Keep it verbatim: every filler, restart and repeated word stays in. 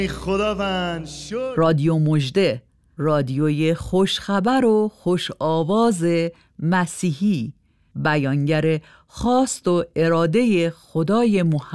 خداوند شکر. رادیو مژده، رادیوی خوشخبر و خوش آواز مسیحی، بیانگر خواست و اراده خدای محمد